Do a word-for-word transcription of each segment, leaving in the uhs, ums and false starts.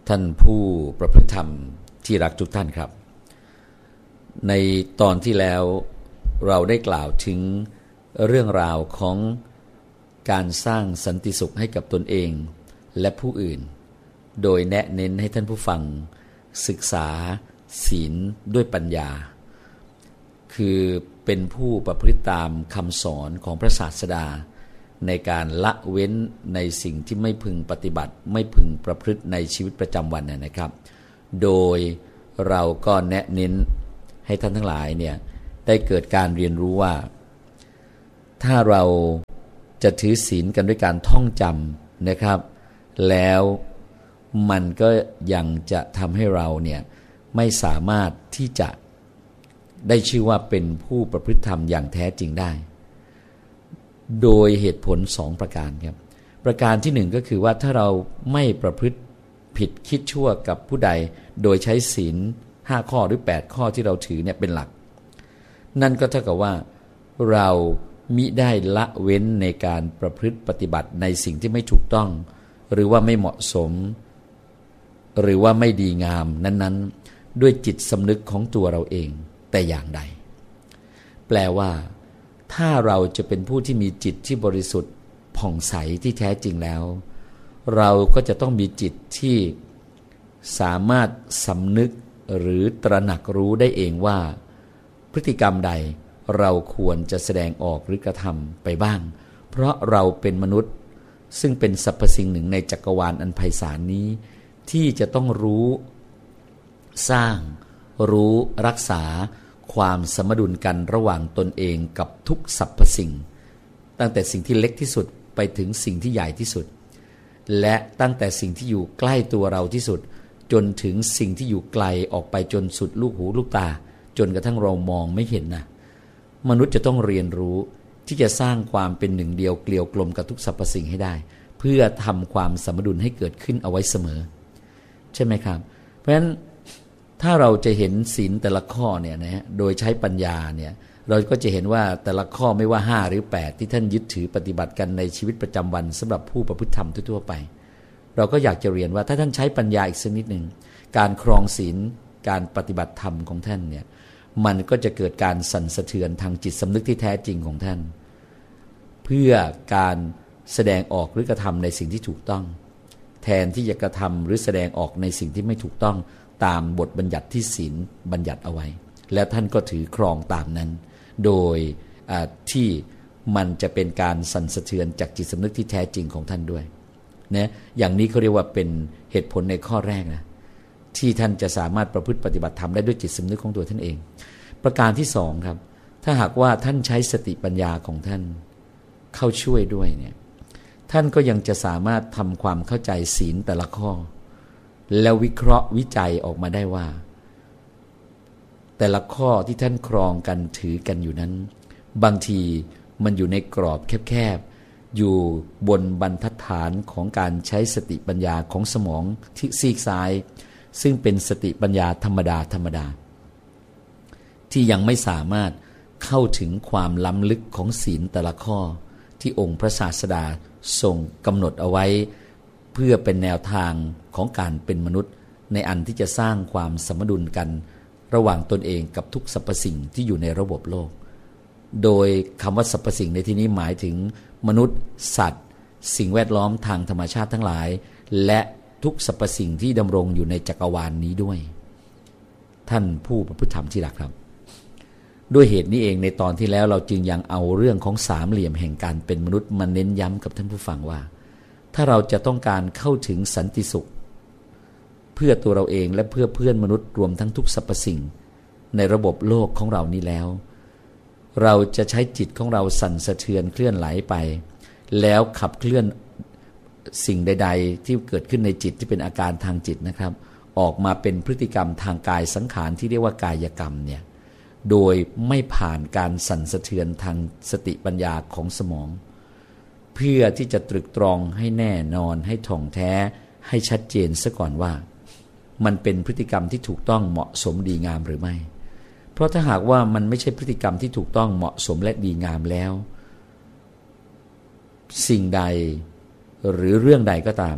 ท่านผู้ประพฤติธรรมที่รักทุกท่านครับในตอนที่แล้วเราได้กล่าวถึงเรื่องราวของการสร้างสันติสุขให้กับตนเองและผู้อื่นโดยแนะเน้นให้ท่านผู้ฟังศึกษาศีลด้วยปัญญาคือเป็นผู้ประพฤติตามคำสอนของพระศาสดาในการละเว้นในสิ่งที่ไม่พึงปฏิบัติไม่พึงประพฤติในชีวิตประจำวันนะครับโดยเราก็แนะเน้นให้ท่านทั้งหลายเนี่ยได้เกิดการเรียนรู้ว่าถ้าเราจะถือศีลกันด้วยการท่องจำนะครับแล้วมันก็ยังจะทำให้เราเนี่ยไม่สามารถที่จะได้ชื่อว่าเป็นผู้ประพฤติธรรมอย่างแท้จริงได้โดยเหตุผลสองประการครับประการที่หนึ่งก็คือว่าถ้าเราไม่ประพฤติผิดคิดชั่วกับผู้ใดโดยใช้ศีลห้าข้อหรือแปดข้อที่เราถือเนี่ยเป็นหลักนั่นก็เท่ากับว่าเรามิได้ละเว้นในการประพฤติปฏิบัติในสิ่งที่ไม่ถูกต้องหรือว่าไม่เหมาะสมหรือว่าไม่ดีงามนั้นๆด้วยจิตสำนึกของตัวเราเองแต่อย่างใดแปลว่าถ้าเราจะเป็นผู้ที่มีจิตที่บริสุทธิ์ผ่องใสที่แท้จริงแล้วเราก็จะต้องมีจิตที่สามารถสำนึกหรือตระหนักรู้ได้เองว่าพฤติกรรมใดเราควรจะแสดงออกหรือกระทำไปบ้างเพราะเราเป็นมนุษย์ซึ่งเป็นสรรพสิ่งหนึ่งในจักรวาลอันไพศาลนี้ที่จะต้องรู้สร้างรู้รักษาความสมดุลกันระหว่างตนเองกับทุกสรรพสิ่งตั้งแต่สิ่งที่เล็กที่สุดไปถึงสิ่งที่ใหญ่ที่สุดและตั้งแต่สิ่งที่อยู่ใกล้ตัวเราที่สุดจนถึงสิ่งที่อยู่ไกลออกไปจนสุดลูกหูลูกตาจนกระทั่งเรามองไม่เห็นนะมนุษย์จะต้องเรียนรู้ที่จะสร้างความเป็นหนึ่งเดียวเกลียวกลมกับทุกสรรพสิ่งให้ได้เพื่อทำความสมดุลให้เกิดขึ้นเอาไว้เสมอใช่ไหมครับเพราะฉะนั้นถ้าเราจะเห็นศีลแต่ละข้อเนี่ยนะโดยใช้ปัญญาเนี่ยเราก็จะเห็นว่าแต่ละข้อไม่ว่าห้าหรือแปดที่ท่านยึดถือปฏิบัติกันในชีวิตประจำวันสำหรับผู้ประพฤติธรรมทั่วๆไปเราก็อยากจะเรียนว่าถ้าท่านใช้ปัญญาอีกสักนิดหนึ่งการครองศีลการปฏิบัติธรรมของท่านเนี่ยมันก็จะเกิดการสั่นสะเทือนทางจิตสำนึกที่แท้จริงของท่านเพื่อการแสดงออกหรือกระทำในสิ่งที่ถูกต้องแทนที่จะกระทำหรือแสดงออกในสิ่งที่ไม่ถูกต้องตามบทบัญญัติที่ศีลบัญญัติเอาไว้แล้วท่านก็ถือครองตามนั้นโดยที่มันจะเป็นการสั่นสะเทือนจากจิตสำนึกที่แท้จริงของท่านด้วยนะอย่างนี้เขาเรียกว่าเป็นเหตุผลในข้อแรกนะที่ท่านจะสามารถประพฤติปฏิบัติธรรมได้ด้วยจิตสำนึกของตัวท่านเองประการที่สองครับถ้าหากว่าท่านใช้สติปัญญาของท่านเข้าช่วยด้วยเนี่ยท่านก็ยังจะสามารถทำความเข้าใจศีลแต่ละข้อแล้ววิเคราะห์วิจัยออกมาได้ว่าแต่ละข้อที่ท่านครองกันถือกันอยู่นั้นบางทีมันอยู่ในกรอบแคบๆอยู่บนบรรทัดฐานของการใช้สติปัญญาของสมองที่ซีกซ้ายซึ่งเป็นสติปัญญาธรรมดาธรรมดาที่ยังไม่สามารถเข้าถึงความล้ำลึกของศีลแต่ละข้อที่องค์พระศาสดาทรงกำหนดเอาไว้เพื่อเป็นแนวทางของการเป็นมนุษย์ในอันที่จะสร้างความสมดุลกันระหว่างตนเองกับทุกสรรพสิ่งที่อยู่ในระบบโลกโดยคำว่าสรรพสิ่งในที่นี้หมายถึงมนุษย์สัตว์สิ่งแวดล้อมทางธรรมชาติทั้งหลายและทุกสรรพสิ่งที่ดำรงอยู่ในจักรวาล นี้ด้วยท่านผู้ประพฤติธรรมที่รักครับด้วยเหตุนี้เองในตอนที่แล้วเราจึงยังเอาเรื่องของสามเหลี่ยมแห่งการเป็นมนุษย์มาเน้นย้ำกับท่านผู้ฟังว่าถ้าเราจะต้องการเข้าถึงสันติสุขเพื่อตัวเราเองและเพื่อเพื่อนมนุษย์รวมทั้งทุกสรรพสิ่งในระบบโลกของเรานี้แล้วเราจะใช้จิตของเราสั่นสะเทือนเคลื่อนไหลไปแล้วขับเคลื่อนสิ่งใดๆที่เกิดขึ้นในจิตที่เป็นอาการทางจิตนะครับออกมาเป็นพฤติกรรมทางกายสังขารที่เรียกว่ากายกรรมเนี่ยโดยไม่ผ่านการสั่นสะเทือนทางสติปัญญาของสมองเพื่อที่จะตรึกตรองให้แน่นอนให้ท่องแท้ให้ชัดเจนซะก่อนว่ามันเป็นพฤติกรรมที่ถูกต้องเหมาะสมดีงามหรือไม่เพราะถ้าหากว่ามันไม่ใช่พฤติกรรมที่ถูกต้องเหมาะสมและดีงามแล้วสิ่งใดหรือเรื่องใดก็ตาม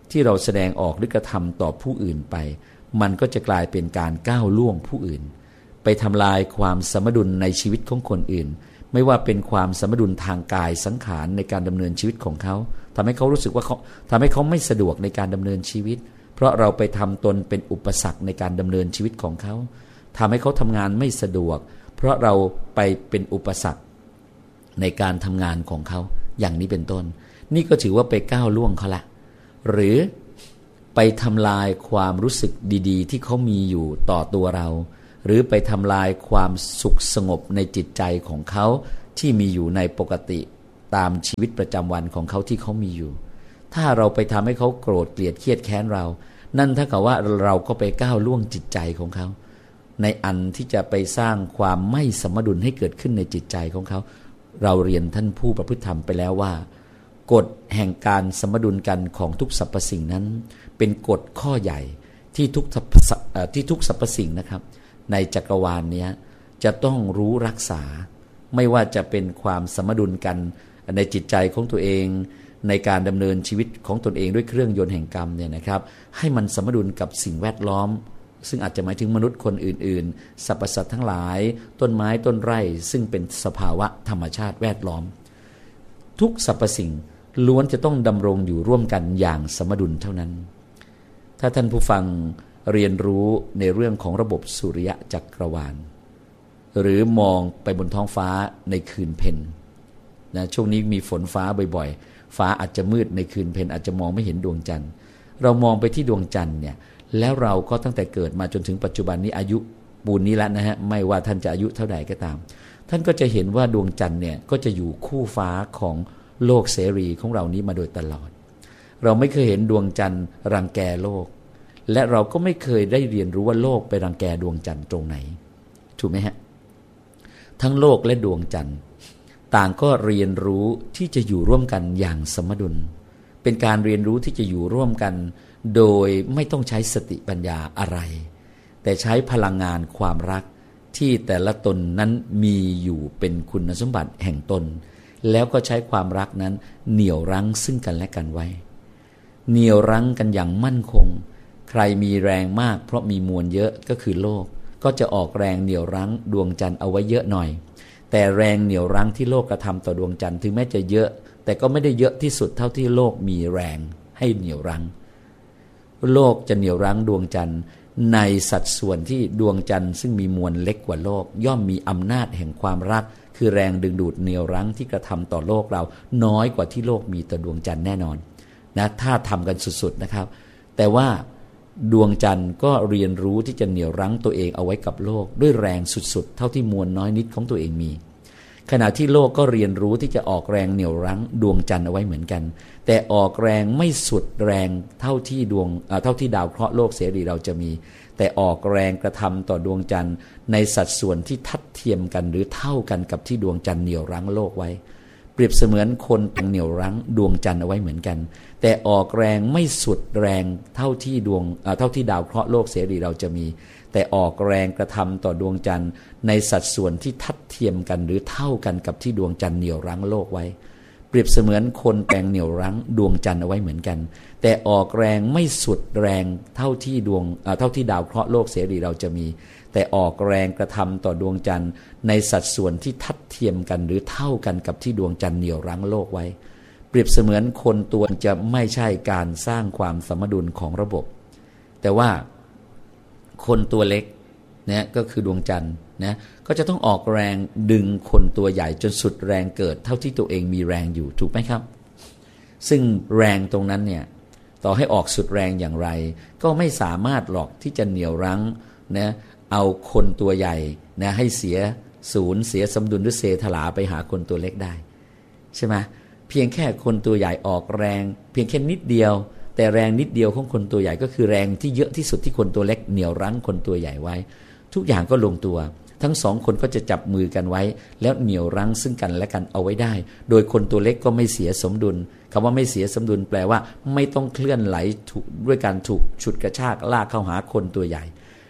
ที่เราแสดงออกหรือกระทำต่อผู้อื่นไปมันก็จะกลายเป็นการก้าวล่วงผู้อื่นไปทำลายความสมดุลในชีวิตของคนอื่นไม่ว่าเป็นความสมดุลทางกายสังขารในการดำเนินชีวิตของเขาทำให้เขารู้สึกว่าเขาทำให้เขาไม่สะดวกในการดำเนินชีวิตเพราะเราไปทำตนเป็นอุปสรรคในการดำเนินชีวิตของเขาทำให้เขาทำงานไม่สะดวกเพราะเราไปเป็นอุปสรรคในการทำงานของเขาอย่างนี้เป็นต้นนี่ก็ถือว่าไปก้าวล่วงเขาละหรือไปทำลายความรู้สึกดีๆที่เขามีอยู่ต่อตัวเราหรือไปทำลายความสุขสงบในจิตใจของเขาที่มีอยู่ในปกติตามชีวิตประจำวันของเขาที่เขามีอยู่ถ้าเราไปทำให้เขาโกรธเกลียดเครียดแค้นเรานั่นเท่ากับว่าเราก็ไปก้าวล่วงจิตใจของเขาในอันที่จะไปสร้างความไม่สมดุลให้เกิดขึ้นในจิตใจของเขาเราเรียนท่านผู้ประพฤติธรรมไปแล้วว่ากฎแห่งการสมดุลกันของทุกสรรพสิ่งนั้นเป็นกฎข้อใหญ่ที่ทุกที่ทุกสรรพสิ่งนะครับในจักรวาลนี้จะต้องรู้รักษาไม่ว่าจะเป็นความสมดุลกันในจิตใจของตัวเองในการดำเนินชีวิตของตนเองด้วยเครื่องยนต์แห่งกรรมเนี่ยนะครับให้มันสมดุลกับสิ่งแวดล้อมซึ่งอาจจะหมายถึงมนุษย์คนอื่นๆสรรพสัตว์ทั้งหลายต้นไม้ต้นไร่ซึ่งเป็นสภาวะธรรมชาติแวดล้อมทุกสรรพสิ่งล้วนจะต้องดำรงอยู่ร่วมกันอย่างสมดุลเท่านั้นถ้าท่านผู้ฟังเรียนรู้ในเรื่องของระบบสุริยะจักรวาลหรือมองไปบนท้องฟ้าในคืนเพ็ญนะช่วงนี้มีฝนฟ้าบ่อยๆฟ้าอาจจะมืดในคืนเพ็ญอาจจะมองไม่เห็นดวงจันทร์เรามองไปที่ดวงจันทร์เนี่ยแล้วเราก็ตั้งแต่เกิดมาจนถึงปัจจุบันนี้อายุปูนนี้แล้วนะฮะไม่ว่าท่านจะอายุเท่าใดก็ตามท่านก็จะเห็นว่าดวงจันทร์เนี่ยก็จะอยู่คู่ฟ้าของโลกเสรีของเรานี้มาโดยตลอดเราไม่เคยเห็นดวงจันทร์รังแกโลกและเราก็ไม่เคยได้เรียนรู้ว่าโลกไปรังแกดวงจันทร์ตรงไหนถูกไหมฮะทั้งโลกและดวงจันทร์ต่างก็เรียนรู้ที่จะอยู่ร่วมกันอย่างสมดุลเป็นการเรียนรู้ที่จะอยู่ร่วมกันโดยไม่ต้องใช้สติปัญญาอะไรแต่ใช้พลังงานความรักที่แต่ละตนนั้นมีอยู่เป็นคุณสมบัติแห่งตนแล้วก็ใช้ความรักนั้นเหนี่ยวรั้งซึ่งกันและกันไว้เหนี่ยวรั้งกันอย่างมั่นคงใครมีแรงมากเพราะมีมวลเยอะก็คือโลกก็จะออกแรงเหนี่ยวรั้งดวงจันทร์เอาไว้เยอะหน่อยแต่แรงเหนี่ยวรั้งที่โลกกระทำต่อดวงจันทร์ถึงแม้จะเยอะแต่ก็ไม่ได้เยอะที่สุดเท่าที่โลกมีแรงให้เหนี่ยวรั้งโลกจะเหนี่ยวรั้งดวงจันทร์ในสัดส่วนที่ดวงจันทร์ซึ่งมีมวลเล็กกว่าโลกย่อมมีอำนาจแห่งความรักคือแรงดึงดูดเหนี่ยวรั้งที่กระทำต่อโลกเราน้อยกว่าที่โลกมีต่อดวงจันทร์แน่นอนนะถ้าทำกันสุดๆนะครับแต่ว่าดวงจันทร์ก็เรียนรู้ที่จะเหนี่ยวรั้งตัวเองเอาไว้กับโลกด้วยแรงสุดๆเท่าที่มวลน้อยนิดของตัวเองมีขณะที่โลกก็เรียนรู้ที่จะออกแรงเหนี่ยวรั้งดวงจันทร์เอาไว้เหมือนกันแต่ออกแรงไม่สุดแรงเท่าที่ดวงเท่าที่ดาวเคราะห์โลกเสรีเราจะมีแต่ออกแรงกระทำต่อดวงจันทร์ในสัดส่วนที่ทัดเทียมกันหรือเท่ากันกับที่ดวงจันทร์เหนี่ยวรั้งโลกไว้เปรียบเสมือนคนตั้งเหนี่ยวรั้งดวงจันทร์เอาไว้เหมือนกันแต่ออกแรงไม่สุดแรงเท่าที่ดวงเท่าที่ดาวเคราะห์โลกเสรีเราจะมีแต่ออกแรงกระทำต่อดวงจันทร์ในสัดส่วนที่ทัดเทียมกันหรือเท่ากันกับที่ดวงจันทร์เหนี่ยวรั้งโลกไว้เปรียบเสมือนคนแปลงเหนี่ยวรั้งดวงจันทร์เอาไว้เหมือนกันแต่ออกแรงไม่สุดแรงเท่าที่ดวงเท่าที่ดาวเคราะห์โลกเสรีเราจะมีแต่ออกแรงกระทำต่อดวงจันทร์ในสัดส่วนที่ทัดเทียมกันหรือเท่ากันกับที่ดวงจันทร์เหนี่ยวรั้งโลกไว้เปรียบเสมือนคนตัวจะไม่ใช่การสร้างความสมดุลของระบบแต่ว่าคนตัวเล็กนะก็คือดวงจันทร์นะก็จะต้องออกแรงดึงคนตัวใหญ่จนสุดแรงเกิดเท่าที่ตัวเองมีแรงอยู่ถูกไหมครับซึ่งแรงตรงนั้นเนี่ยต่อให้ออกสุดแรงอย่างไรก็ไม่สามารถหรอกที่จะเหนี่ยวรั้งนะเอาคนตัวใหญ่นะให้เสียศูนย์เสียสมดุลหรือเสถลาไปหาคนตัวเล็กได้ใช่ไหมเพียงแค่คนตัวใหญ่ออกแรงเพียงแค่นิดเดียวแต่แรงนิดเดียวของคนตัวใหญ่ก็คือแรงที่เยอะที่สุดที่คนตัวเล็กเหนี่ยวรั้งคนตัวใหญ่ไว้ทุกอย่างก็ลงตัวทั้งสองคนก็จะจับมือกันไว้แล้วเหนี่ยวรั้งซึ่งกันและกันเอาไว้ได้โดยคนตัวเล็กก็ไม่เสียสมดุลคำว่าไม่เสียสมดุลแปลว่าไม่ต้องเคลื่อนไหลด้วยการถูกฉุดกระชากลากเข้าหาคนตัวใหญ่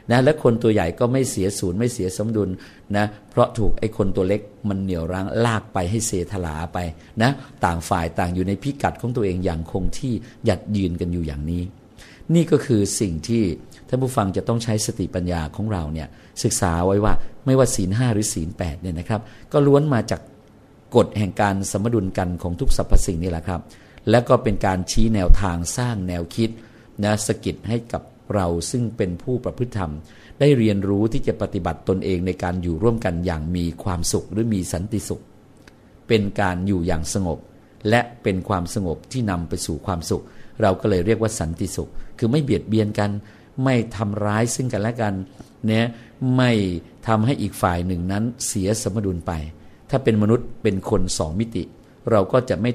นะและคนตัวใหญ่ก็ไม่เสียศูนย์ไม่เสียสมดุลนะเพราะถูกไอ้คนตัวเล็กมันเหนี่ยวรั้งลากไปให้เสถลาไปนะต่างฝ่ายต่างอยู่ในพิกัดของตัวเองอย่างคงที่หยัดยืนกันอยู่อย่างนี้นี่ก็คือสิ่งที่ท่านผู้ฟังจะต้องใช้สติปัญญาของเราเนี่ยศึกษาไว้ว่าไม่ว่าศีลห้าหรือศีลแปดเนี่ยนะครับก็ล้วนมาจากกฎแห่งการสมดุลกันของทุกสรรพสิ่งนี่แหละครับและก็เป็นการชี้แนวทางสร้างแนวคิดนะสกิดให้กับเราซึ่งเป็นผู้ประพฤติธรรมได้เรียนรู้ที่จะปฏิบัติตนเองในการอยู่ร่วมกันอย่างมีความสุขหรือมีสันติสุขเป็นการอยู่อย่างสงบและเป็นความสงบที่นำไปสู่ความสุขเราก็เลยเรียกว่าสันติสุขคือไม่เบียดเบียนกันไม่ทำร้ายซึ่งกันและกันเนี่ยไม่ทำให้อีกฝ่ายหนึ่งนั้นเสียสมดุลไปถ้าเป็นมนุษย์เป็นคนสองมิติเราก็จะไม่